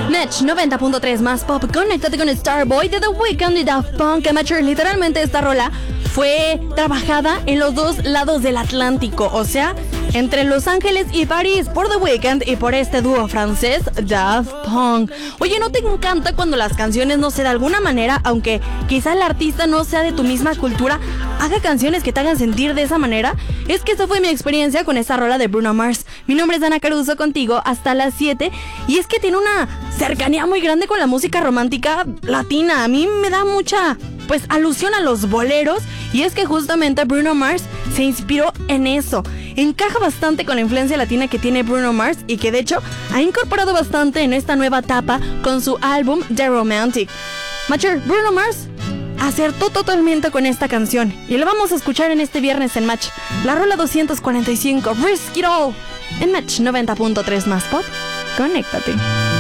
Match 90.3 más pop. Conéctate con Starboy de The Weeknd y Daft Punk. Amateur, literalmente esta rola fue trabajada en los dos lados del Atlántico, o sea, entre Los Ángeles y París, por The Weeknd y por este dúo francés Daft Punk. Oye, ¿no te encanta cuando las canciones, no sé, de alguna manera, aunque quizá el artista no sea de tu misma cultura, haga canciones que te hagan sentir de esa manera? Es que esa fue mi experiencia con esta rola de Bruno Mars. Mi nombre es Ana Caruso, contigo hasta las 7, y es que tiene una cercanía muy grande con la música romántica latina. A mí me da mucha, pues, alusión a los boleros, y es que justamente Bruno Mars se inspiró en eso. Encaja bastante con la influencia latina que tiene Bruno Mars y que de hecho ha incorporado bastante en esta nueva etapa con su álbum The Romantic. Mature, Bruno Mars acertó totalmente con esta canción y la vamos a escuchar en este viernes en Match. La rola 245, Risk It All, en Match 90.3 más pop. Conéctate.